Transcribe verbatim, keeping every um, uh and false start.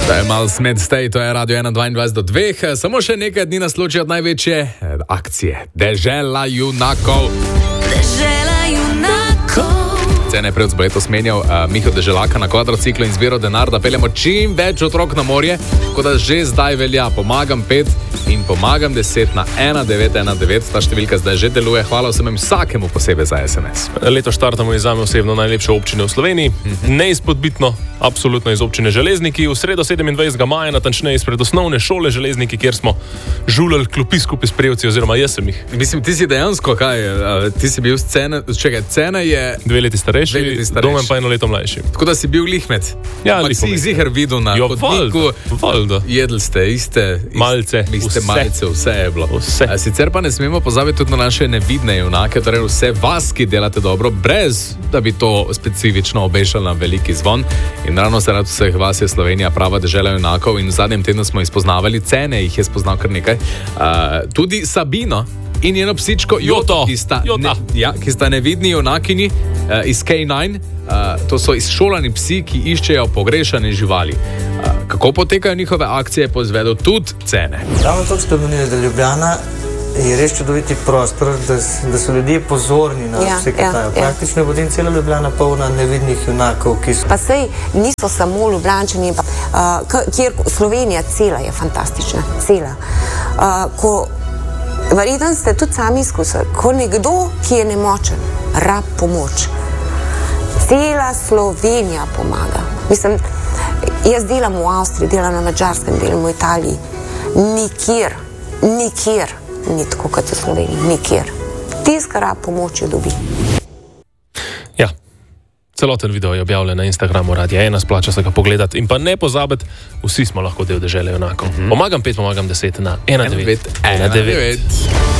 To je malo smed stej, to je Radio ena dvaindvajset do dveh. Samo še nekaj dni nas loči od največje akcije. Dežela junakov. Dežela junakov. Cene je pred leto smenjal uh, Miho Deželaka na kvadrociklu in zbiral denar, da peljemo čim več otrok na morje, tako da že zdaj velja. Pomagam pet in pomagam deset na ena devet ena devet. Ta številka zdaj že deluje. Hvala vsem in vsakemu posebej za es em es. Leto štartamo iz zame osebno najlepše občine v Sloveniji. Mm-hmm. Neizpodbitno, absolutno iz občine Železniki. V sredo sedemindvajsetega maja, natančneje izpred osnovne šole Železniki, kjer smo žuljali klopi skupaj s prejevci, oziroma jaz sem jih. Mislim, ti si dejansko, kaj, ti si bil scena, čekaj, cena je... Dve leti starejši, Dve leti starejši. Domen pa eno leto mlajši. Tako da si bil lihmet. Ja, ampak si jih ziher videl na jo, hodniku. Valdo. Jedli ste iste... iste malce. Iste vse. malce, vse je bilo. Vse. A, sicer pa ne smemo pozabiti tudi na naše nevidne junake, torej vse vas, ki delate dobro, brez da bi to specifično obešali na veliki zvon. In ravno zaradi vseh vas je Slovenija prava dežela junakov in v zadnjem tednu smo izpoznavali cene, jih je spoznal kar nekaj. Uh, tudi Sabino in njeno psičko Joto, ki sta, ne, ja, ki sta nevidni junakini uh, iz K devet. Uh, to so izšolani psi, ki iščejo pogrešane živali. Uh, kako potekajo njihove akcije, poizvedo tudi cene. Ravno to ste omenili, da Ljubljana je res čudoviti prostor, da, da so ljudje pozorni na ja, vse, kaj ja, tajo. ja. Praktično je potem cela Ljubljana polna nevidnih junakov, ki so... Pa sej niso samo Ljubljančani, pa, uh, kjer Slovenija cela je fantastična, cela. Uh, ko, verjetno ste tudi sami izkusili, ko nekdo, ki je nemočen, rab pomoč, cela Slovenija pomaga. Mislim, jaz delam v Avstriji, delam na Madžarskem, delam v Italiji. Nikjer, nikjer ni tako kot v Sloveniji, nikjer. Tiskar rab pomoč jo dobi. Ja, celoten video je objavljen na Instagramu Radia ena, splača se ga pogledati. In pa ne pozabiti, vsi smo lahko del dežele junakov. Mm-hmm. Pomagam pet, pomagam deset na ena devet ena devet.